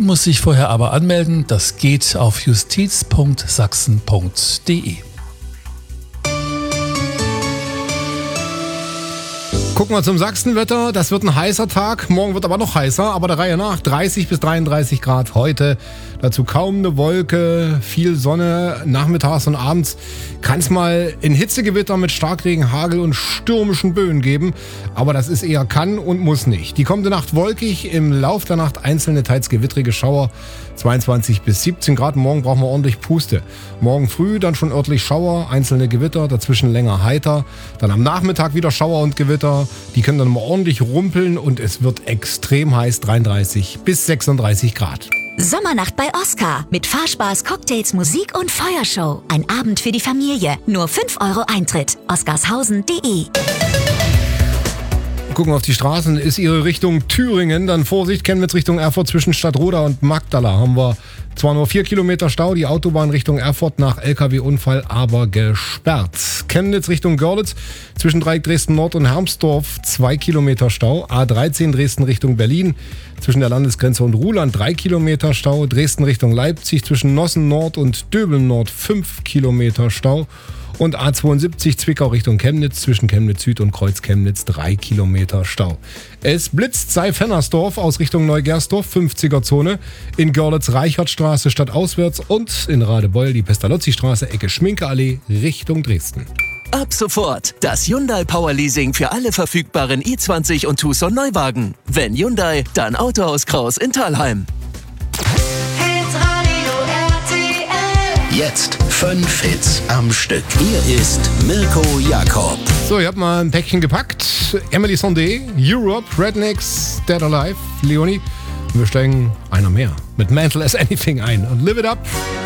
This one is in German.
muss sich vorher aber anmelden. Das geht auf justiz.sachsen.de. Gucken wir zum Sachsenwetter. Das wird ein heißer Tag. Morgen wird aber noch heißer, aber der Reihe nach 30 bis 33 Grad heute. Dazu kaum eine Wolke, viel Sonne. Nachmittags und abends kann es mal ein Hitzegewitter mit Starkregen, Hagel und stürmischen Böen geben. Aber das ist eher kann und muss nicht. Die kommende Nacht wolkig, im Lauf der Nacht einzelne teils gewittrige Schauer. 22 bis 17 Grad. Morgen brauchen wir ordentlich Puste. Morgen früh dann schon örtlich Schauer, einzelne Gewitter, dazwischen länger heiter. Dann am Nachmittag wieder Schauer und Gewitter. Die können dann mal ordentlich rumpeln und es wird extrem heiß, 33 bis 36 Grad. Sommernacht bei Oscar mit Fahrspaß, Cocktails, Musik und Feuershow. Ein Abend für die Familie. Nur 5 € Eintritt. oscarshausen.de. Gucken auf die Straßen, ist Ihre Richtung Thüringen, dann Vorsicht, Chemnitz Richtung Erfurt zwischen Stadtroda und Magdala haben wir zwar nur 4 Kilometer Stau, die Autobahn Richtung Erfurt nach LKW-Unfall aber gesperrt. Chemnitz Richtung Görlitz zwischen Dreieck Dresden Nord und Hermsdorf 2 Kilometer Stau, A13 Dresden Richtung Berlin zwischen der Landesgrenze und Ruhland 3 Kilometer Stau, Dresden Richtung Leipzig zwischen Nossen Nord und Döbeln Nord 5 Kilometer Stau. Und A72 Zwickau Richtung Chemnitz zwischen Chemnitz Süd und Kreuz Chemnitz 3 Kilometer Stau. Es blitzt Seif-Hennersdorf aus Richtung Neugersdorf 50er-Zone, in Görlitz Reichertstraße stadtauswärts und in Radebeul die Pestalozzi-Straße Ecke Schminkeallee Richtung Dresden. Ab sofort das Hyundai Power Leasing für alle verfügbaren i20 und Tucson Neuwagen. Wenn Hyundai, dann Autohaus Kraus in Thalheim. Jetzt 5 Hits am Stück. Hier ist Mirko Jakob. So, ich habe mal ein Päckchen gepackt. Emily Sandé, Europe, Rednecks, Dead Alive, Leonie. Und wir steigen einer mehr mit Mental as Anything ein und Live It Up.